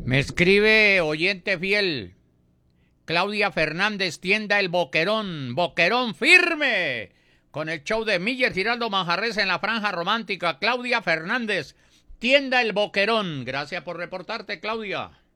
Me escribe oyente fiel, Claudia Fernández, tienda El Boquerón, Boquerón firme, con el show de Miller Giraldo Manjarres en la franja romántica. Claudia Fernández, tienda El Boquerón. Gracias por reportarte, Claudia.